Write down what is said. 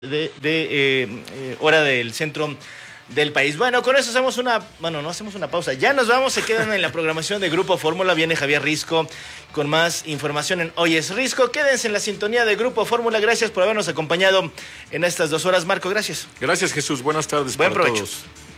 hora del centro del país. Bueno, con eso hacemos no hacemos una pausa, ya nos vamos, se quedan en la programación de Grupo Fórmula. Viene Javier Risco con más información en Hoy es Risco. Quédense en la sintonía de Grupo Fórmula. Gracias por habernos acompañado en estas 2 horas. Marco, gracias. Gracias, Jesús. Buenas tardes. Buen provecho. Todos.